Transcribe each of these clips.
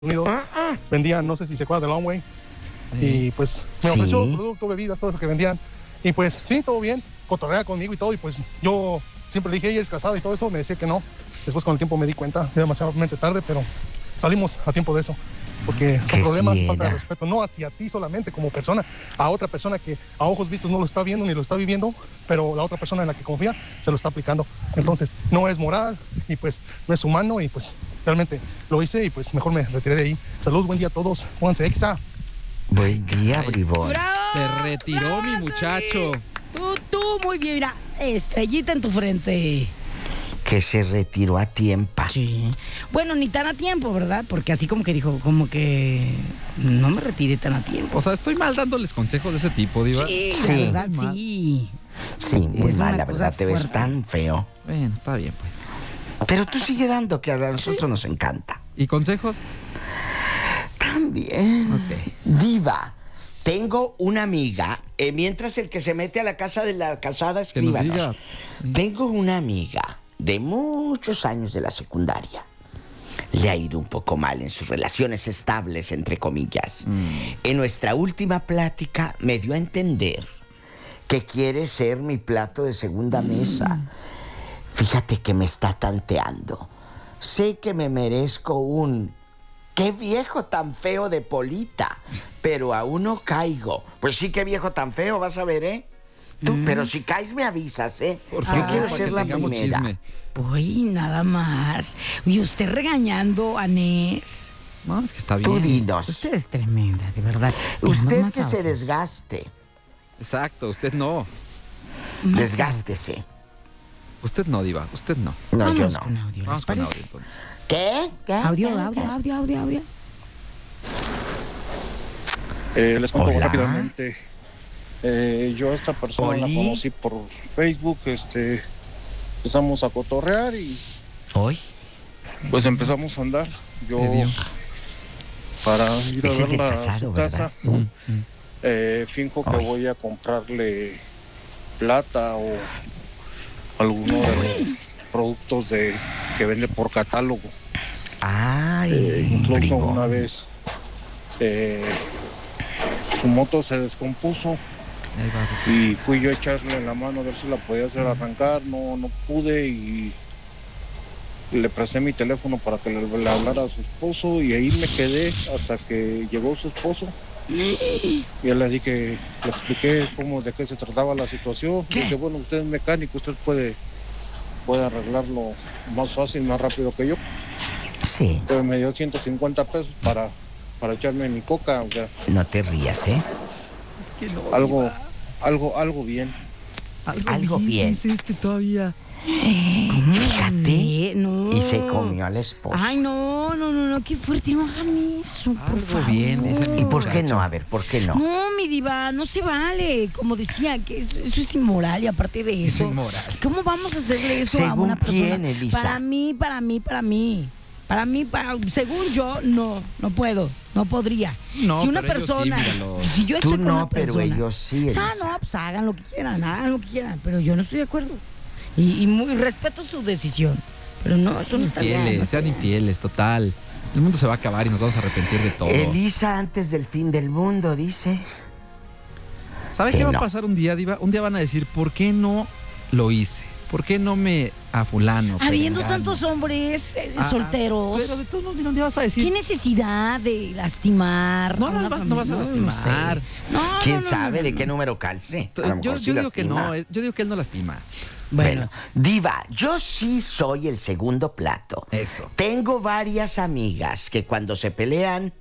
Unidos. Vendían, no sé si se acuerdan de Longway. Y pues me ofreció producto, bebidas, todo eso que vendían. Y pues sí, todo bien, cotorrea conmigo y todo. Y pues yo siempre le dije, ella es casada y todo eso. Me decía que no. Después con el tiempo me di cuenta, demasiado tarde, pero salimos a tiempo de eso. Porque son problemas, falta de respeto, no hacia ti solamente como persona, a otra persona que a ojos vistos no lo está viendo ni lo está viviendo, pero la otra persona en la que confía se lo está aplicando. Entonces no es moral y pues no es humano y pues realmente lo hice y pues mejor me retiré de ahí. Saludos, buen día a todos, pónganse exa. Buen día, bribón. ¡Bravo! Se retiró ¡Bravo, mi muchacho. Tú, muy bien, mira, estrellita en tu frente. Que se retiró a tiempo. Sí. Bueno, ni tan a tiempo, ¿verdad? Porque así como que dijo, como que no me retiré tan a tiempo. O sea, estoy mal dándoles consejos de ese tipo, Diva. Sí, Sí. la verdad, sí. Sí, muy Es mal, una la verdad, cosa te ves fuerte. tan feo. Bueno, está bien, pues. Pero tú sigue dando, que a nosotros nos encanta. ¿Y consejos? También. Ok. Diva, tengo una amiga, mientras el que se mete a la casa de la casada, Que nos escríbanos. diga. Tengo una amiga de muchos años de la secundaria. Le ha ido un poco mal en sus relaciones estables, entre comillas. En nuestra última plática me dio a entender que quiere ser mi plato de segunda mesa. Fíjate que me está tanteando. Sé que me merezco un... ¡Qué viejo tan feo de Polita! Pero aún no caigo. Pues sí, qué viejo tan feo, vas a ver, ¿eh? Tú, pero si caes me avisas, ¿eh? Por Yo favor, quiero para ser que la tengamos primera. chisme. Uy, nada más. Y usted regañando a Nes. No, es que está bien. Tú dinos. Usted es tremenda, de verdad. Usted Más que se audio. desgaste. Exacto, usted no. Más Desgástese. Usted no, Diva, usted no. No, audio. yo Vamos no. con audio, ¿les Vamos con parece? audio, entonces. ¿Qué? ¿Qué? Audio, ¿Qué? audio, ¿Qué? audio. Les cuento Hola. rápidamente. Yo a esta persona la Oli. conocí por Facebook. Empezamos a cotorrear y ¿Hoy? pues empezamos a andar. Yo Se dio. para ir a Es el del verla a pasado, su ¿verdad? casa, finjo que Ay. voy a comprarle plata o alguno de los productos que vende por catálogo. Ay, Incluso bribón. una vez su moto se descompuso. Ahí va. Y fui yo a echarle la mano a ver si la podía hacer arrancar, no pude y le presté mi teléfono para que le hablara a su esposo y ahí me quedé hasta que llegó su esposo. Y ya le expliqué de qué se trataba la situación. Dije, bueno, usted es mecánico, usted puede arreglarlo más fácil, más rápido que yo. Sí, Entonces me dio 150 pesos para echarme mi coca, o sea, no te rías, ¿eh? Es que no, algo bien. Algo bien. Dice todavía. Fíjate. No. Y se comió al esposo. Ay, no, qué fuerte, no hagan eso, por Algo favor. bien, dice mi ¿Y por qué muchacho. no? A ver, ¿por qué no? No, mi diva, no se vale. Como decía, que eso es inmoral y aparte de Es eso. inmoral. ¿Cómo vamos a hacerle eso a ¿Según una persona? quién, Elisa? Para mí. Según yo, no puedo, no podría. No, si una pero ellos sí, persona, míralo. si yo estoy Tú con no, una pero persona, ellos sí, Elisa. no, pues hagan lo que quieran, pero yo no estoy de acuerdo. Y muy respeto su decisión, pero no, eso no está bien. Infieles, no está sean bien. infieles, total. El mundo se va a acabar y nos vamos a arrepentir de todo. Elisa antes del fin del mundo, dice. ¿Sabes Que qué va no. a pasar un día, Diva? Un día van a decir, ¿por qué no lo hice? ¿Por qué no me a fulano? Habiendo perengano? tantos hombres solteros, Pero de todos modos, mira, un día vas a decir... ¿qué necesidad de lastimar? No, a no una vas a familia? lastimar. sé. No, ¿Quién no, sabe no, de no. qué número calce? A lo mejor Yo sí digo que lastima. no, yo digo que él no lastima. Bueno, Diva, yo sí soy el segundo plato. Eso. Tengo varias amigas que cuando se pelean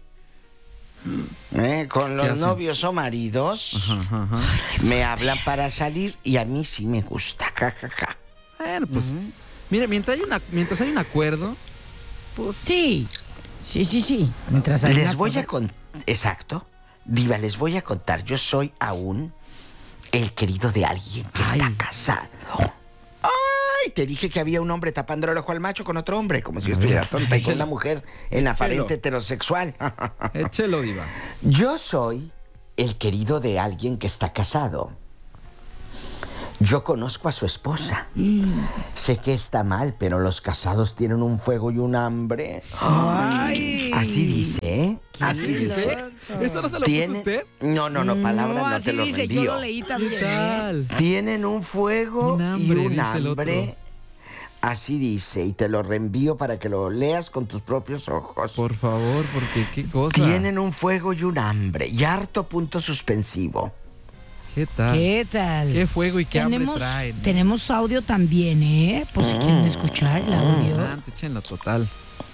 con ¿Qué los hacen? novios o maridos, Ajá. me hablan para salir y a mí sí me gusta. Ja, ja, ja. Bueno, pues, mire, mientras hay un acuerdo, pues... Sí. Mientras hay Les una voy cosa- a contar, exacto, Diva, les voy a contar, yo soy aún el querido de alguien que Ay. está casado. Ay, te dije que había un hombre tapando el ojo al macho con otro hombre, como si yo A estuviera ver, tonta, y con échelo. una mujer en aparente heterosexual. Échelo, Diva. Yo soy el querido de alguien que está casado. Yo conozco a su esposa. Sé que está mal, pero los casados tienen un fuego y un hambre. Ay. Así dice, ¿eh? Así dice. ¿Eso no se lo puso ¿Tiene? usted? No, palabras no así te lo dice, reenvío. yo lo leí también. ¿Qué tal? Tienen un fuego Un y hambre, un dice el hambre. otro. Así dice, y te lo reenvío para que lo leas con tus propios ojos. Por favor, porque qué cosa. Tienen un fuego y un hambre. Y harto punto suspensivo. ¿Qué tal? ¿Qué tal? ¿Qué fuego y qué hambre traen? Tenemos audio también, ¿eh? Por si quieren escuchar el audio. Adelante, échenlo total.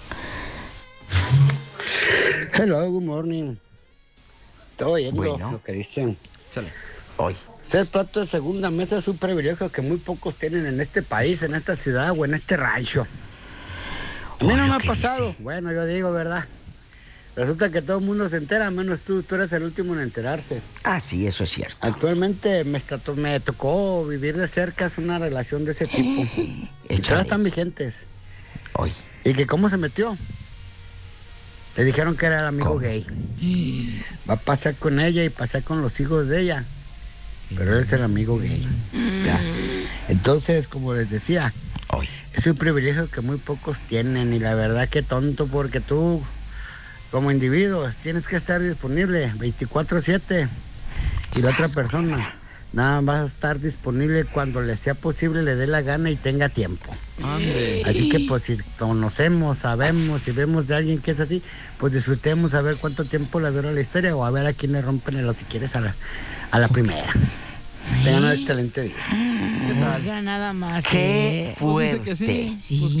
Hello, good morning. Estoy oyendo Bueno. lo que dicen. Échale. Hoy. Ser plato de segunda mesa es un privilegio que muy pocos tienen en este país, en esta ciudad o en este rancho. A mí Oye, no me ha ¿qué pasado. dice? Bueno, yo digo, ¿verdad? Resulta que todo el mundo se entera, menos tú. Tú eres el último en enterarse. Ah, sí, eso es cierto. Actualmente me tocó vivir de cerca una relación de ese tipo. Y todas Échale. están vigentes. Hoy. ¿Y que cómo se metió? Le dijeron que era el amigo ¿Cómo? gay. Va a pasar con ella y pasar con los hijos de ella. Pero él es el amigo gay. ¿Ya? Entonces, como les decía, Hoy. es un privilegio que muy pocos tienen. Y la verdad que tonto, porque tú, como individuo, tienes que estar disponible 24/7. Y la otra persona, nada más va a estar disponible cuando le sea posible, le dé la gana y tenga tiempo. Ande. Así que pues si conocemos, sabemos y vemos de alguien que es así, pues disfrutemos a ver cuánto tiempo le dura la historia o a ver a quién le rompen el si quieres a la primera. Tengan un excelente día. ¿Qué tal? Oiga, nada más. Qué Pues dice fuerte. que sí. Sí. Pues,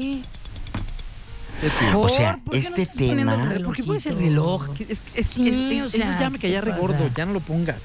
¿qué tío? O sea, ¿Por qué no este estás poniendo tema- el ¿Por qué pones el relojito? reloj? Sí, o Eso sea, ya me caía ¿qué regordo. pasa? Ya no lo pongas.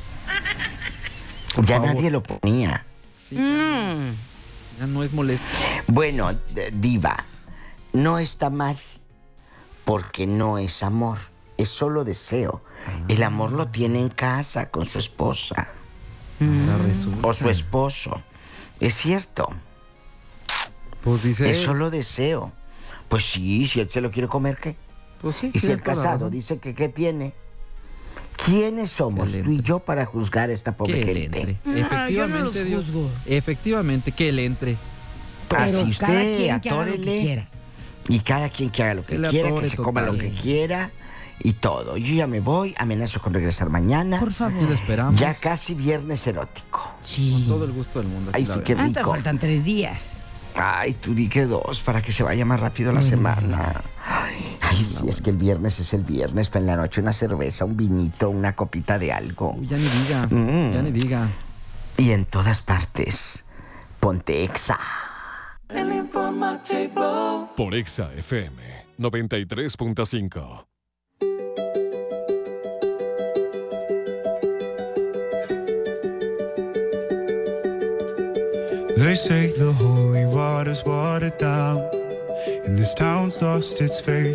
Por Ya favor. nadie lo ponía. Sí, Mm. ya no es molesto. Bueno, Diva, no está mal, porque no es amor, es solo deseo. El amor lo tiene en casa con su esposa Ahora resulta. o su esposo. Es cierto, Pues dice. es solo deseo. Pues sí, si él se lo quiere comer, ¿qué? Pues sí. Y si tiene el toda la casado razón. dice que ¿qué tiene? ¿Quiénes somos Que le tú y entre. yo para juzgar a esta pobre Que le gente? entre. No, yo no Efectivamente, los Dios. juzgo. Efectivamente, que le entre. Pero Así cada usted quien que haga lo que atórele quiera. y cada quien que haga lo que Que le quiera, que atore se coma total. lo que quiera y todo. Yo ya me voy, amenazo con regresar mañana. Por Aquí lo favor. esperamos. Ya casi viernes erótico. Sí. Con todo el gusto del mundo. aquí Ay, la sí, vemos. qué Ah, te rico. faltan 3 días. Ay, tú di que 2 para que se vaya más rápido la semana. Ay, sí, es que el viernes es el viernes, pero en la noche una cerveza, un vinito, una copita de algo. Uy, ya ni diga. Mm. Ya ni diga. Y en todas partes, ponte Exa. Por Exa FM 93.5. They say the holy water's watered down, and this town's lost its faith.